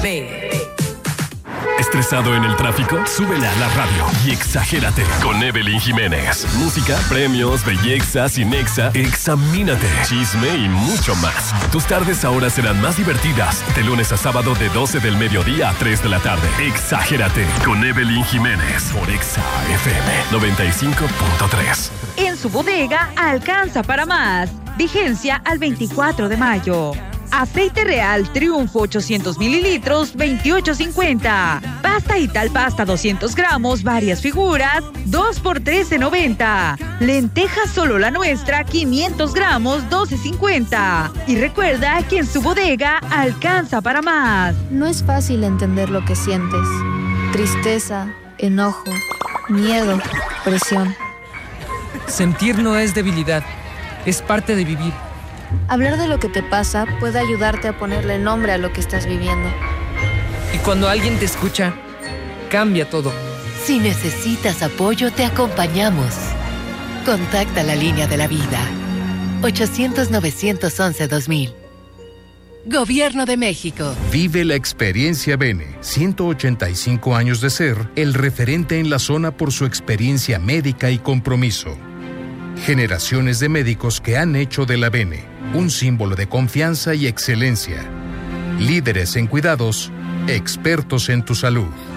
Bene. ¿Estresado en el tráfico? Súbele a la radio y exagérate con Evelyn Jiménez. Música, premios, belleza, cinexa, examínate, chisme y mucho más. Tus tardes ahora serán más divertidas. De lunes a sábado de 12 del mediodía a 3 de la tarde. Exagérate con Evelyn Jiménez por Exa FM 95.3. En su bodega alcanza para más. Vigencia al 24 de mayo. Aceite Real Triunfo 800 mililitros, 28.50. Pasta Ital Pasta 200 gramos, varias figuras, 2 por 13.90. Lentejas Solo la Nuestra, 500 gramos, 12.50. Y recuerda que en su bodega alcanza para más. No es fácil entender lo que sientes. Tristeza, enojo, miedo, presión. Sentir no es debilidad, es parte de vivir. Hablar de lo que te pasa puede ayudarte a ponerle nombre a lo que estás viviendo. Y cuando alguien te escucha, cambia todo. Si necesitas apoyo, te acompañamos. Contacta la línea de la vida. 800-911-2000. Gobierno de México. Vive la experiencia Bene. 185 años de ser el referente en la zona por su experiencia médica y compromiso. Generaciones de médicos que han hecho de la Bene un símbolo de confianza y excelencia. Líderes en cuidados, expertos en tu salud.